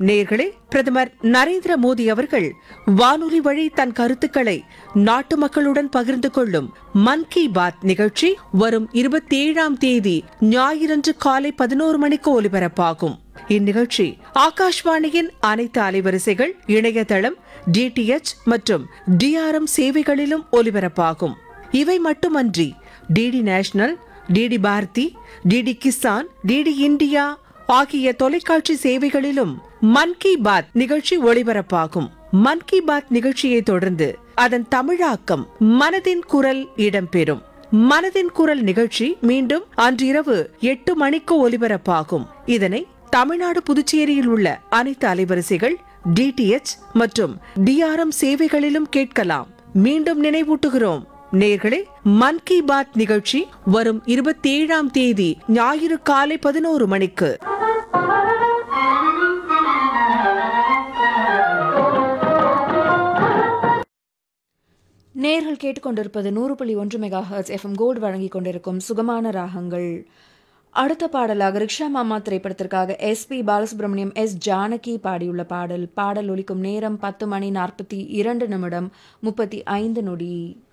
நேயர்களே, பிரதமர் நரேந்திர மோடி அவர்கள் வானொலி வழி தன் கருத்துக்களை நாட்டு மக்களுடன் பகிர்ந்து கொள்ளும் மன் கி பாத் நிகழ்ச்சி வரும் 27ஆம் தேதி ஞாயிறன்று காலை 11 மணிக்கு ஒலிபரப்பாகும். இந்நிகழ்ச்சி ஆகாஷ்வாணியின் அனைத்து அலைவரிசைகள், இணையதளம், DTH மற்றும் DRM சேவைகளிலும் ஒலிபரப்பாகும். இவை மட்டுமன்றி DD national, DD Bharathi, DD Kisan, DD India ஆகிய தொலைக்காட்சி சேவைகளிலும் மன் கி பாத் நிகழ்ச்சி ஒளிபரப்பாகும். மன் கி பாத் நிகழ்ச்சியை தொடர்ந்து அதன் தமிழாக்கம் மனதின் குரல் இடம்பெறும். மனதின் குரல் நிகழ்ச்சி மீண்டும் அன்றிரவு 8 மணிக்கு ஒலிபரப்பாகும். இதனை தமிழ்நாடு, புதுச்சேரியில் உள்ள அனைத்து அலைவரிசைகள், DTH மற்றும் DRM சேவைகளிலும் கேட்கலாம். மீண்டும் நினைவூட்டுகிறோம் நேயர்களே, மன் கி பாத் நிகழ்ச்சி வரும் 27ஆம் தேதி ஞாயிறு காலை 11 மணிக்கு. நேர்கள் கேட்டுக்கொண்டிருப்பது 100.1 மெகாஹெர்ட்ஸ் FM கோல்டு வழங்கிக் கொண்டிருக்கும் சுகமான ராகங்கள். அடுத்த பாடலாக ரிக்ஷா மாமா திரைப்படத்திற்காக SP பாலசுப்ரமணியம், S ஜானகி பாடியுள்ள பாடல் ஒலிக்கும் நேரம் 10 மணி 42 நிமிடம் 35 நொடி.